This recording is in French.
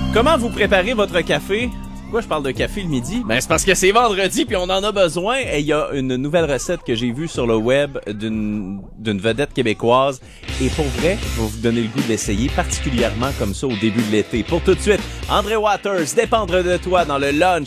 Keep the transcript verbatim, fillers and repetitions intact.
Comment vous préparez votre café? Pourquoi je parle de café le midi? Ben, c'est parce que c'est vendredi puis on en a besoin. Et il y a une nouvelle recette que j'ai vue sur le web d'une d'une vedette québécoise. Et pour vrai, je vais vous donner le goût de l'essayer, particulièrement comme ça au début de l'été. Pour tout de suite, André Waters, Dépendre de toi dans le lunch